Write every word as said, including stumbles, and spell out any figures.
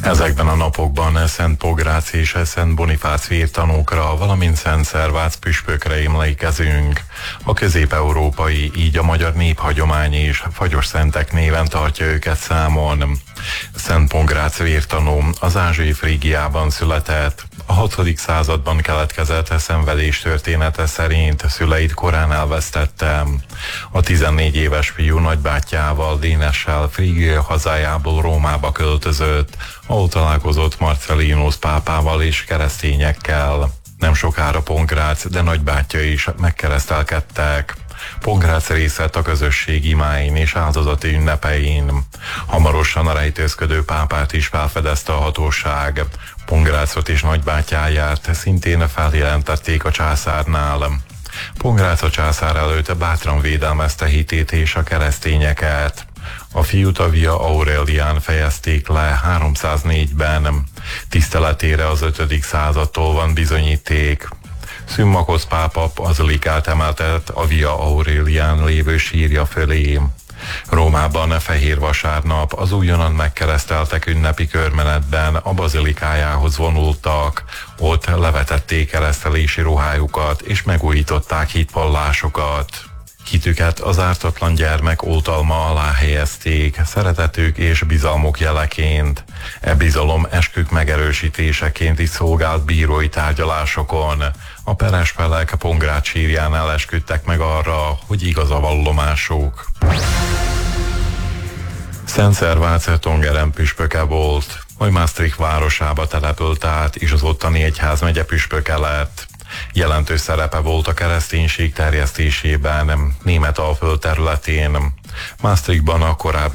Ezekben a napokban Szent Pográc és Szent Bonifác vértanúkra, valamint Szent Szervác püspökre emlékezünk. A közép-európai, így a magyar néphagyomány és fagyos szentek néven tartja őket számon. Szent Pográc vértanú az ázsiai Frígiában született. A hatodik században keletkezett szenvedés története szerint szüleit korán elvesztette. A tizennégy éves fiú nagybátyjával, Dénessel Frígia hazájából Rómába költözött, ahol találkozott Marcellinus pápával és keresztényekkel. Nem sokára Pográc, de nagybátyja is megkeresztelkedtek. Pográc részt vett a közösség imáin és áldozati ünnepein. Hamarosan a rejtőzködő pápát is felfedezte a hatóság. Pográcot és nagybátyáját szintén feljelentették a császárnál. Pográc a császár előtt bátran védelmezte hitét és a keresztényeket. A fiút a Via Aurelián fejezték le háromszáznégyben. Tiszteletére az ötödik századtól van bizonyíték. Szümmakosz pápa bazilikát emeltet a Via Aurelián lévő sírja fölé. Rómában fehér vasárnap az újonnan megkereszteltek ünnepi körmenetben a bazilikájához vonultak, ott levetették keresztelési ruhájukat és megújították hitvallásokat. Hitüket az ártatlan gyermek oltalma alá helyezték, szeretetük és bizalmuk jeleként. E bizalom eskük megerősítéseként is szolgált bírói tárgyalásokon. A peres felek Pográc sírjánál esküdtek meg arra, hogy igaz a vallomásuk. Szent Szervác Tongeren püspöke volt, majd Maastricht városába települt át, és az ottani egyházmegye püspöke lett. Jelentős szerepe volt a kereszténység terjesztésében Németalföld területén. Maastrichtban a korábbi